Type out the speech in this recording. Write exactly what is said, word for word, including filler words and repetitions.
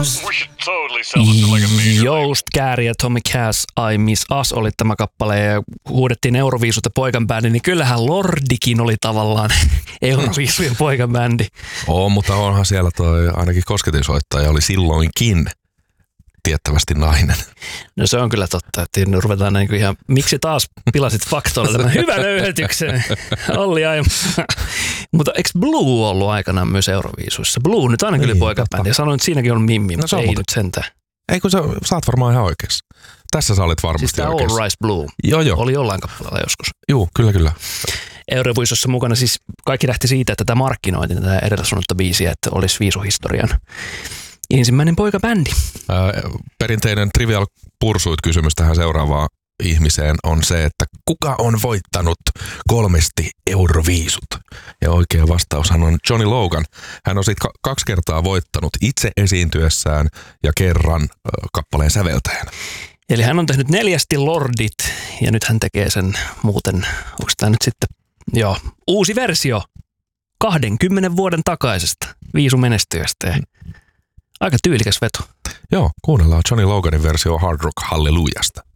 Joost Kääri ja Tommy Cash, I Miss Us oli tämä kappale ja huudettiin Euroviisut ja poikanbändi, niin kyllähän Lordikin oli tavallaan Euroviisujen poikanbändi. Oo, mutta onhan siellä toi ainakin kosketinsoittaja oli silloinkin tiettävästi nainen. No se on kyllä totta, että ruvetaan niin kuin ihan, miksi taas pilasit faktoilla tämän hyvän löyhetyksen, Olli Aimo. Mutta eikö Blue ollut aikanaan myös Euroviisuissa? Blue nyt aina kyllä poikabändi ja sanoin, että siinäkin on Mimmi, no, mutta ei muuten nyt sentään. Ei kun sä, sä oot varmaan ihan oikeassa. Tässä sä olit varmasti siis oikeassa. All Rise Blue joo, joo. Oli jollain kappaleella joskus. Joo, kyllä, kyllä. Euroviisussa mukana siis kaikki lähti siitä, että tätä markkinoitiin, tätä edellä sanottua biisiä, että olisi viisuhistorian ensimmäinen poikabändi. Ää, perinteinen Trivial Pursuit-kysymys tähän seuraavaan ihmiseen on se, että kuka on voittanut kolmesti Euroviisut? Ja oikea vastaushan on Johnny Logan. Hän on sitten kaksi kertaa voittanut itse esiintyessään ja kerran äh, kappaleen säveltäjänä. Eli hän on tehnyt neljästi Lordit ja nyt hän tekee sen muuten, onko tämä nyt sitten, joo, uusi versio kahdenkymmenen vuoden takaisesta viisumenestyjästä. Aika tyylikäs veto. Joo, kuunnellaan Johnny Loganin versio Hard Rock Hallelujasta.